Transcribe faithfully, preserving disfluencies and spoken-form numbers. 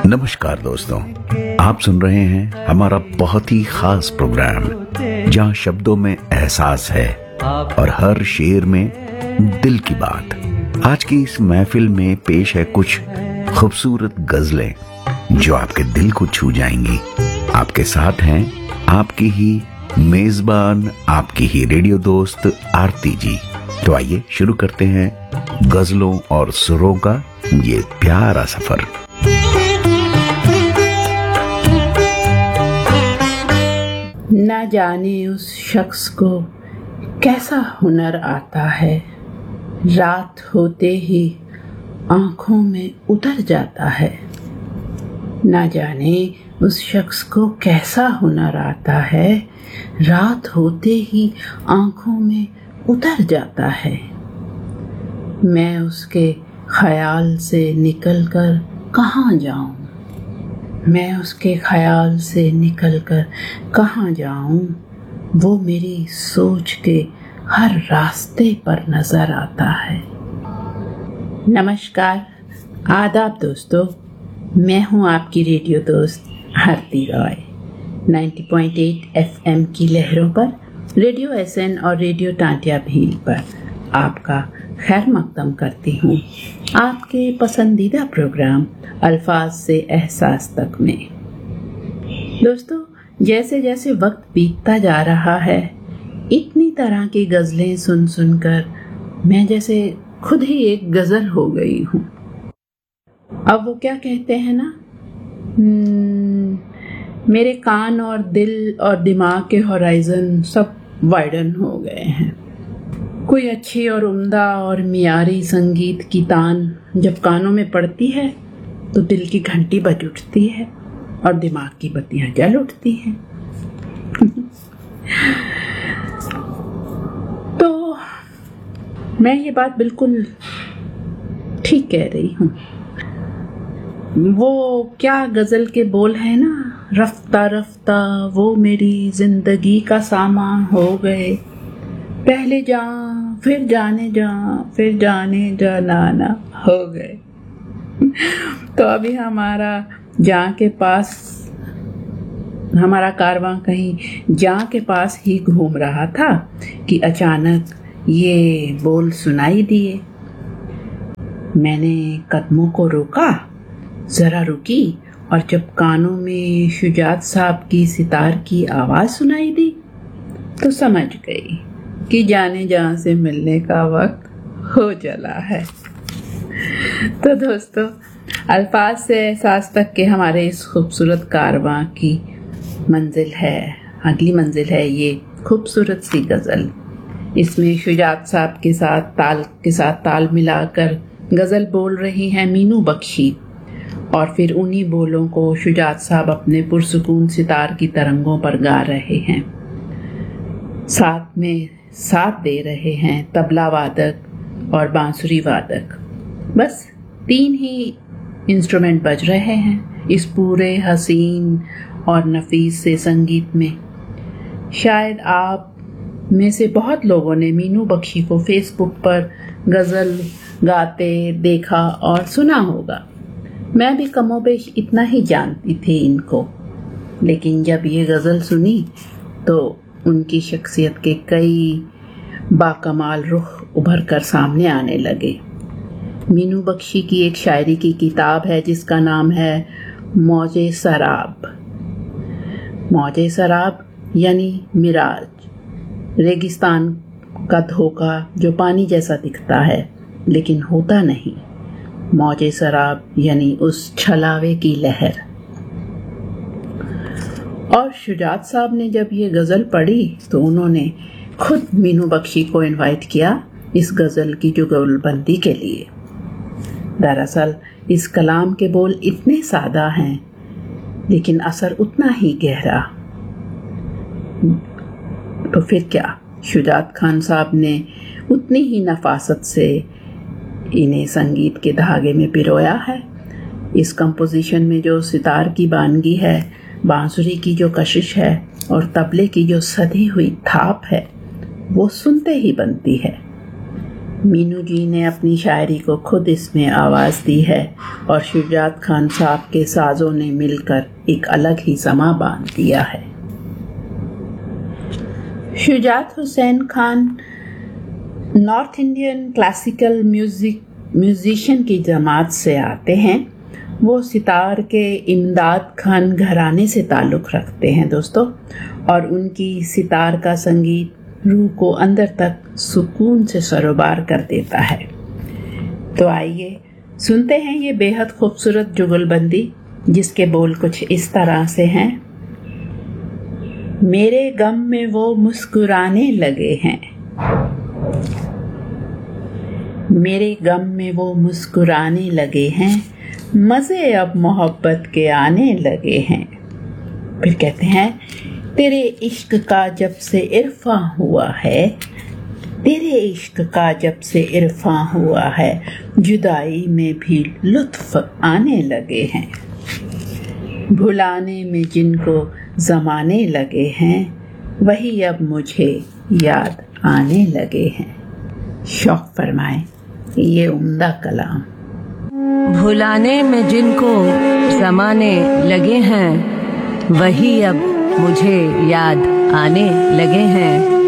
नमस्कार दोस्तों, आप सुन रहे हैं हमारा बहुत ही खास प्रोग्राम जहां शब्दों में एहसास है और हर शेर में दिल की बात। आज की इस महफिल में पेश है कुछ खूबसूरत गजलें जो आपके दिल को छू जाएंगी। आपके साथ हैं आपकी ही मेजबान, आपकी ही रेडियो दोस्त आरती जी। तो आइए शुरू करते हैं गजलों और सुरों का ये प्यारा सफर। न जाने उस शख्स को कैसा हुनर आता है, रात होते ही आंखों में उतर जाता है। न जाने उस शख्स को कैसा हुनर आता है, रात होते ही आंखों में उतर जाता है। मैं उसके ख्याल से निकलकर कहाँ जाऊं, मैं उसके ख्याल से निकलकर कहाँ जाऊं, वो मेरी सोच के हर रास्ते पर नजर आता है। नमस्कार, आदाब दोस्तों, मैं हूं आपकी रेडियो दोस्त आरती रॉय। नब्बे पॉइंट आठ एफ एम की लहरों पर, रेडियो एस एन और रेडियो टांटिया भील पर आपका खैर मकदम करती हूँ आपके पसंदीदा प्रोग्राम अल्फाज से एहसास तक में। दोस्तों, जैसे जैसे वक्त बीतता जा रहा है, इतनी तरह की गजलें सुन सुनकर मैं जैसे खुद ही एक गजल हो गई हूँ। अब वो क्या कहते हैं ना, मेरे कान और दिल और दिमाग के होराइजन सब वाइडन हो गए हैं। कोई अच्छी और उम्दा और मियारी संगीत की तान जब कानों में पड़ती है तो दिल की घंटी बज उठती है और दिमाग की बत्तियां जल उठती हैं। तो मैं ये बात बिल्कुल ठीक कह रही हूँ। वो क्या गजल के बोल है ना, रफ्ता रफ्ता वो मेरी जिंदगी का सामान हो गए, पहले जा फिर जाने जा फिर जाने जाना हो गए। तो अभी हमारा जहाँ के पास हमारा कारवां कहीं जहाँ के पास ही घूम रहा था कि अचानक ये बोल सुनाई दिए। मैंने कदमों को रोका, जरा रुकी, और जब कानों में शुजात साहब की सितार की आवाज सुनाई दी तो समझ गई कि जाने जहां से मिलने का वक्त हो चला है। तो दोस्तों, अल्फाज से एहसास तक के हमारे इस खूबसूरत कारवां की मंजिल है, अगली मंजिल है ये खूबसूरत सी गजल। इसमें शुजात साहब के साथ ताल के साथ ताल मिलाकर गजल बोल रही हैं मीनू बख्शी, और फिर उन्हीं बोलों को शुजात साहब अपने पुरसुकून सितार की तरंगों पर गा रहे हैं। साथ में साथ दे रहे हैं तबला वादक और बांसुरी वादक। बस तीन ही इंस्ट्रूमेंट बज रहे हैं इस पूरे हसीन और नफीस से संगीत में। शायद आप में से बहुत लोगों ने मीनू बख्शी को फेसबुक पर गजल गाते देखा और सुना होगा। मैं भी कमोबेश इतना ही जानती थी इनको, लेकिन जब ये गजल सुनी तो उनकी शख्सियत के कई बाकमाल रुख उभर कर सामने आने लगे। मीनू बख्शी की एक शायरी की किताब है जिसका नाम है मौजे सराब। मौजे सराब यानी मिराज, रेगिस्तान का धोखा जो पानी जैसा दिखता है लेकिन होता नहीं। मौजे सराब यानी उस छलावे की लहर। और शुजात साहब ने जब ये गजल पढ़ी तो उन्होंने खुद मीनू बख्शी को इनवाइट किया इस गजल की जुगलबंदी के लिए। दरअसल इस कलाम के बोल इतने सादा हैं लेकिन असर उतना ही गहरा। तो फिर क्या, शुजात खान साहब ने उतनी ही नफासत से इन्हें संगीत के धागे में पिरोया है। इस कंपोजिशन में जो सितार की बानगी है, बांसुरी की जो कशिश है और तबले की जो सधी हुई थाप है, वो सुनते ही बनती है। मीनू जी ने अपनी शायरी को खुद इसमें आवाज़ दी है और शुजात खान साहब के साजों ने मिलकर एक अलग ही समा बांध दिया है। Shujaat Hussain Khan north Indian classical music musician की जमात से आते हैं। वो सितार के इमदाद खान घराने से ताल्लुक़ रखते हैं दोस्तों, और उनकी सितार का संगीत रूह को अंदर तक सुकून से सरोबार कर देता है। तो आइए सुनते हैं ये बेहद खूबसूरत जुगलबंदी, जिसके बोल कुछ इस तरह से हैं। मेरे गम में वो मुस्कुराने लगे हैं, मेरे गम में वो मुस्कुराने लगे हैं, मज़े अब मोहब्बत के आने लगे हैं। फिर कहते हैं, तेरे इश्क का जब से इरफा हुआ है, तेरे इश्क का जब से इरफा हुआ है, जुदाई में भी लुत्फ आने लगे हैं। भुलाने में जिनको ज़माने लगे हैं, वही अब मुझे याद आने लगे हैं। शौक फरमाए ये उम्दा कलाम। भुलाने में जिनको ज़माने लगे हैं, वही अब मुझे याद आने लगे हैं।